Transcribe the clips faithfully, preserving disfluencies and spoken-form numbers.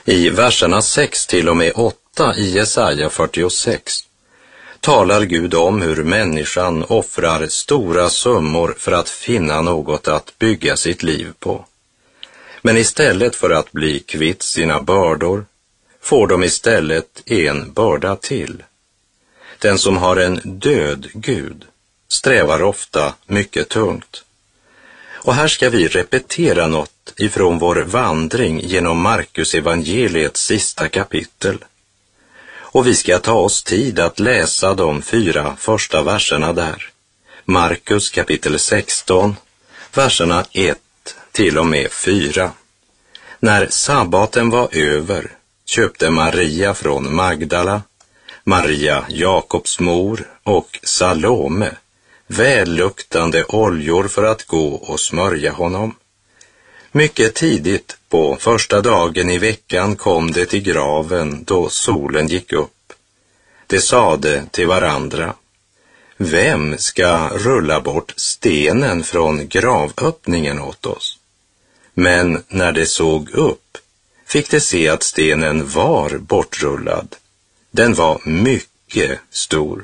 I verserna sex till och med åtta i Jesaja fyrtiosex talar Gud om hur människan offrar stora summor för att finna något att bygga sitt liv på. Men istället för att bli kvitt sina bördor får de istället en börda till. Den som har en död Gud strävar ofta mycket tungt. Och här ska vi repetera något ifrån vår vandring genom Markus evangeliets sista kapitel. Och vi ska ta oss tid att läsa de fyra första verserna där. Markus kapitel sexton, verserna ett till och med fyra. När sabbaten var över köpte Maria från Magdala, Maria Jakobs mor och Salome välluktande oljor för att gå och smörja honom. Mycket tidigt på första dagen i veckan kom det till graven då solen gick upp. De sade till varandra: vem ska rulla bort stenen från gravöppningen åt oss? Men när de såg upp fick de se att stenen var bortrullad. Den var mycket stor.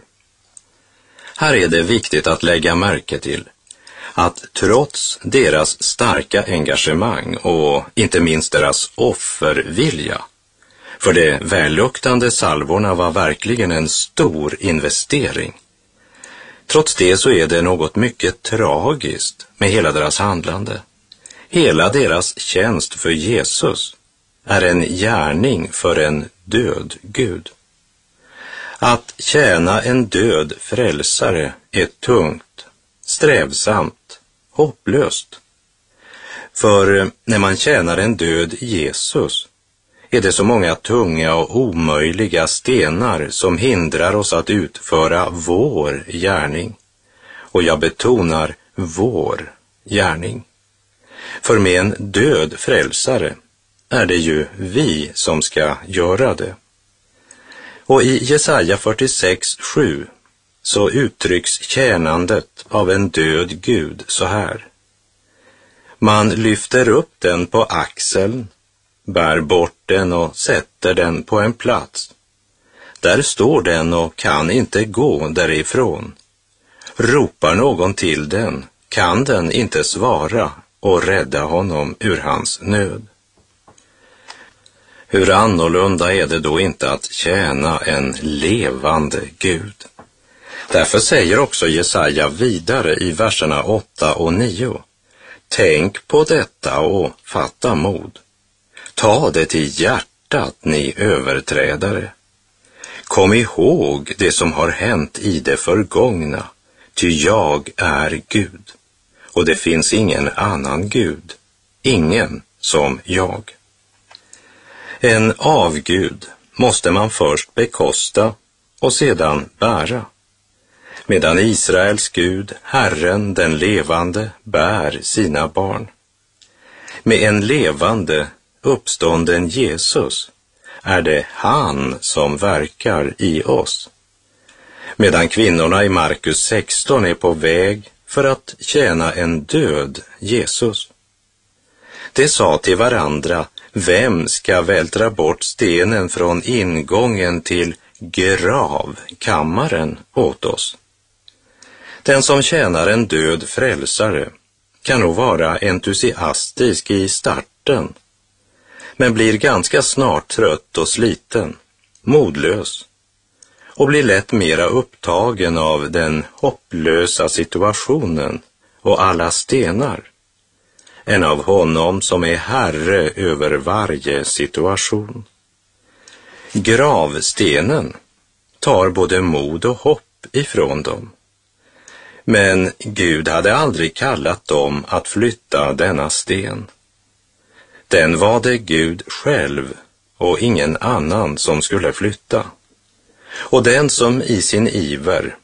Här är det viktigt att lägga märke till att trots deras starka engagemang och inte minst deras offervilja, för de välluktande salvorna var verkligen en stor investering. Trots det så är det något mycket tragiskt med hela deras handlande. Hela deras tjänst för Jesus är en gärning för en död Gud. Att tjäna en död frälsare är tungt, strävsamt, hopplöst. För när man tjänar en död Jesus är det så många tunga och omöjliga stenar som hindrar oss att utföra vår gärning. Och jag betonar vår gärning. För med en död frälsare är det ju vi som ska göra det. Och i Jesaja fyrtiosex sju så uttrycks tjänandet av en död Gud så här: man lyfter upp den på axeln, bär bort den och sätter den på en plats. Där står den och kan inte gå därifrån. Ropar någon till den, kan den inte svara och rädda honom ur hans nöd. Hur annorlunda är det då inte att tjäna en levande Gud? Därför säger också Jesaja vidare i verserna åtta och nio: tänk på detta och fatta mod. Ta det till hjärtat, ni överträdare. Kom ihåg det som har hänt i det förgångna, ty jag är Gud, och det finns ingen annan Gud, ingen som jag. En avgud måste man först bekosta och sedan bära, medan Israels Gud, Herren den levande, bär sina barn. Med en levande, uppstånden Jesus är det han som verkar i oss, medan kvinnorna i Markus sexton är på väg för att tjäna en död Jesus. De sa till varandra: vem ska vältra bort stenen från ingången till gravkammaren åt oss? Den som tjänar en död frälsare kan nog vara entusiastisk i starten, men blir ganska snart trött och sliten, modlös, och blir lätt mera upptagen av den hopplösa situationen och alla stenar än av honom som är herre över varje situation. Gravstenen tar både mod och hopp ifrån dem. Men Gud hade aldrig kallat dem att flytta denna sten. Den var det Gud själv och ingen annan som skulle flytta. Och den som i sin iver